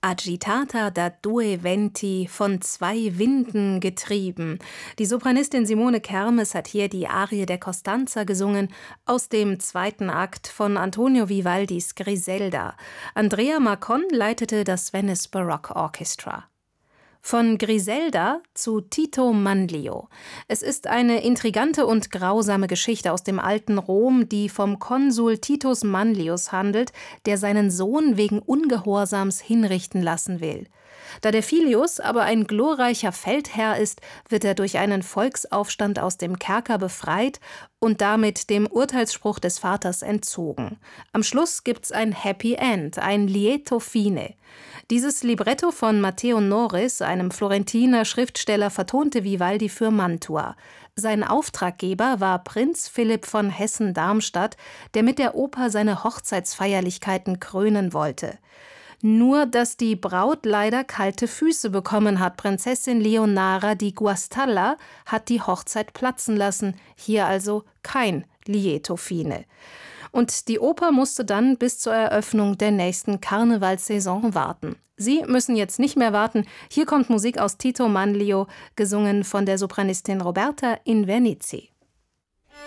Agitata da due venti, von zwei Winden getrieben. Die Sopranistin Simone Kermes hat hier die Arie der Costanza gesungen aus dem zweiten Akt von Antonio Vivaldis Griselda. Andrea Marcon leitete das Venice Baroque Orchestra. Von Griselda zu Tito Manlio. Es ist eine intrigante und grausame Geschichte aus dem alten Rom, die vom Konsul Titus Manlius handelt, der seinen Sohn wegen Ungehorsams hinrichten lassen will. Da der Filius aber ein glorreicher Feldherr ist, wird er durch einen Volksaufstand aus dem Kerker befreit und damit dem Urteilsspruch des Vaters entzogen. Am Schluss gibt's ein Happy End, ein Lieto Fine. Dieses Libretto von Matteo Norris, einem Florentiner Schriftsteller, vertonte Vivaldi für Mantua. Sein Auftraggeber war Prinz Philipp von Hessen-Darmstadt, der mit der Oper seine Hochzeitsfeierlichkeiten krönen wollte. Nur, dass die Braut leider kalte Füße bekommen hat. Prinzessin Leonara di Guastalla hat die Hochzeit platzen lassen. Hier also kein Lieto Fine. Und die Oper musste dann bis zur Eröffnung der nächsten Karnevalssaison warten. Sie müssen jetzt nicht mehr warten. Hier kommt Musik aus Tito Manlio, gesungen von der Sopranistin Roberta Invernizzi.